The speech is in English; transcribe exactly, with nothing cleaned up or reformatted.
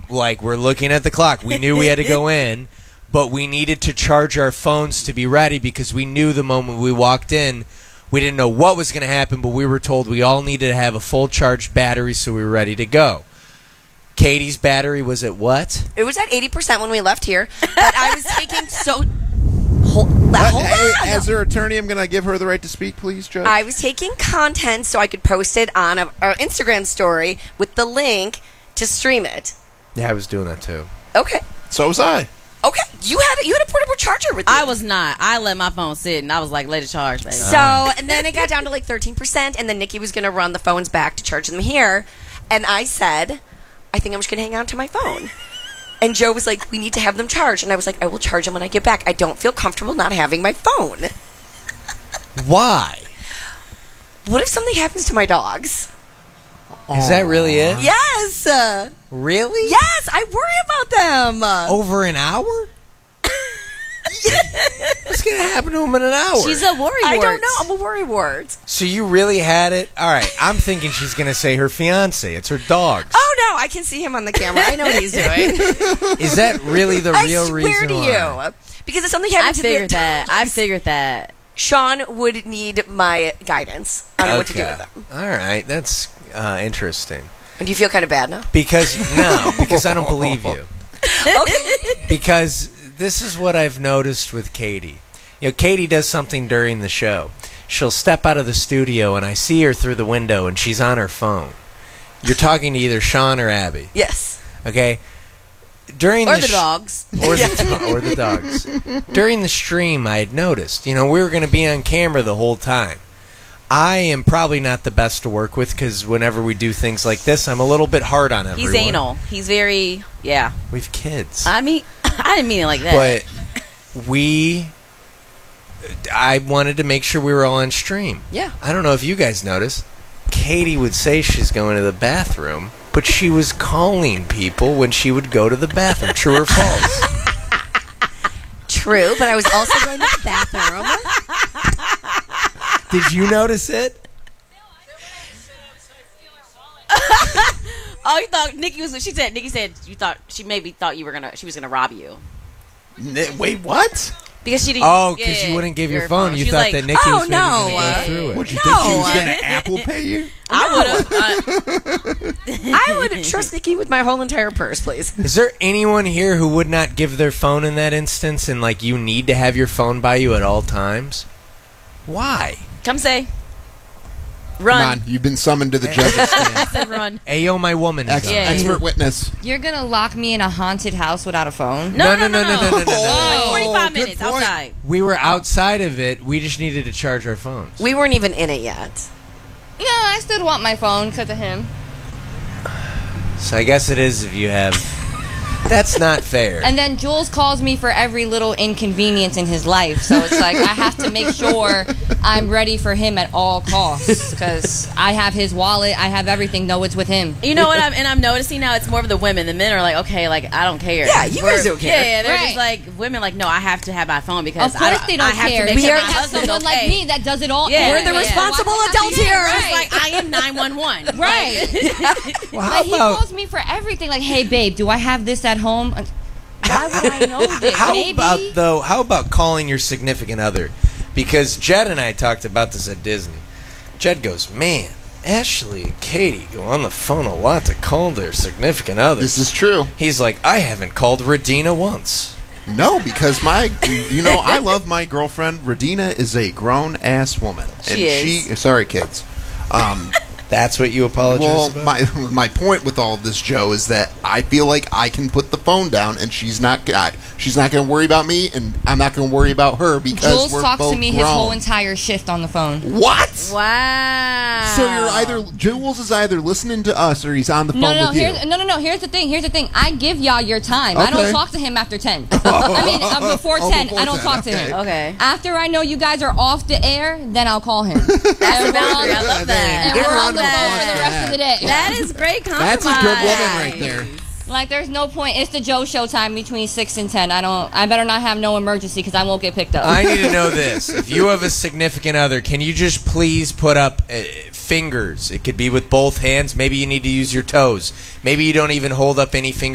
like, we're looking at the clock. We knew we had to go in, but we needed to charge our phones to be ready because we knew the moment we walked in, we didn't know what was going to happen, but we were told we all needed to have a full charged battery so we were ready to go. Katie's battery was at what? It was at eighty percent when we left here, but I was taking so... Hold, hold Hey, on. as her attorney, I'm going to give her the right to speak, please, Judge. I was taking content so I could post it on a, our Instagram story with the link to stream it. Yeah, I was doing that too. Okay. So was I. Okay. You had you had a portable charger with you. I was not. I let my phone sit, and I was like, let it charge, baby. So, and then it got down to like thirteen percent, and then Nikki was going to run the phones back to charge them here. And I said, I think I'm just going to hang on to my phone. And Joe was like, we need to have them charged. And I was like, I will charge them when I get back. I don't feel comfortable not having my phone. Why? What if something happens to my dogs? Is that really it? Yes. Uh, Really? yes, I worry about them. Over an hour? What's going to happen to him in an hour? She's a worry I wart. don't know. I'm a worry wart. So you really had it? All right, I'm thinking she's going to say her fiance. It's her dogs. Oh, no, I can see him on the camera. I know what he's doing. Is that really the I real swear reason to why? you. Because if something I happens to figured the that. I figured that. Sean would need my guidance on what to do Okay. with them. All right, that's uh, interesting. Do you feel kind of bad now? Because, no, because I don't believe you. Okay. Because this is what I've noticed with Katie. You know, Katie does something during the show. She'll step out of the studio, and I see her through the window, and she's on her phone. You're talking to either Sean or Abby. Yes. Okay? During Or the, the sh- dogs. Or the, or the dogs. During the stream, I had noticed, you know, we were going to be on camera the whole time. I am probably not the best to work with because whenever we do things like this, I'm a little bit hard on everyone. He's anal. He's very, yeah. We've kids. I mean, I didn't mean it like that. But we... I wanted to make sure we were all on stream. Yeah. I don't know if you guys noticed. Katie would say she's going to the bathroom, but she was calling people when she would go to the bathroom. True or false? True, but I was also going to the bathroom. Did you notice it? Oh, you thought Nikki was? She said. Nikki said you thought she maybe thought you were gonna. She was gonna rob you N- Wait, what? because she didn't. Oh, because yeah, you wouldn't give your, your phone. phone. You She was thought like, that Nikki "Oh, was maybe no, going to uh, go through it. Would you think she No, was uh, going to Apple Pay you? I would have. Uh, I would trust Nikki with my whole entire purse, please. Is there anyone here who would not give their phone in that instance and, like, you need to have your phone by you at all times? Why? come say, Come run. on, you've been summoned to the judge's I stand. said run. Ayo, my woman. Ex- Yeah. Expert witness. You're gonna lock me in a haunted house without a phone? No, No, no, no, no, no, no, no, no, no. Like Oh, forty-five good minutes point. outside. We were outside of it. We just needed to charge our phones. We weren't even in it yet. No, I still want my phone because of him. So I guess it is if you have... That's not fair. And then Jules calls me for every little inconvenience in his life. So it's like I have to make sure I'm ready for him at all costs because I have his wallet, I have everything. No, it's with him. You know what? I'm, and I'm noticing now it's more of the women. The men are like, okay, like I don't care. Yeah, you guys don't care. Yeah, yeah, they're Right. just like women. Like, no, I have to have my phone because Of I course don't, they don't I have care. To make We sure are my have husband's someone okay. like me that does it all. Yeah, We're the yeah. responsible Why would I adult be here. right? It's like I am nine one one. Right. Well, how But he about... calls me for everything. Like, hey, babe, do I have this at home? Why would I know this? How Maybe. about though? How about calling your significant other? Because Jed and I talked about this at Disney. Jed goes, "Man, Ashley and Katie go on the phone a lot to call their significant others." This is true. He's like, "I haven't called Radina once." No, because my, you know, I love my girlfriend. Radina is a grown ass woman, and She is. she. Sorry, kids. Um, That's what you apologize well, about. my my point with all of this, Joe, is that I feel like I can put the phone down, and she's not. I, she's not going to worry about me, and I'm not going to worry about her because Jules we're talks both to me grown. his whole entire shift on the phone. What? Wow. So you're either Jules is either listening to us or he's on the phone No, no, no. with you. Here's, no, no, no. Here's the thing. Here's the thing. I give y'all your time. I Okay. don't talk to him after ten. I mean, uh, before Oh, ten. before I don't ten, talk to okay. him. Okay. After I know you guys are off the air, then I'll call him. That's a And we're boundary. I on- love that. And Give we're her a on the round of phone applause for the for rest of the day. That is great compromise. That's a good woman right there. Like, there's no point. It's the Joe show time between six and ten. I don't. I better not have no emergency because I won't get picked up. I need to know this. If you have a significant other, can you just please put up uh, fingers? It could be with both hands. Maybe you need to use your toes. Maybe you don't even hold up any fingers.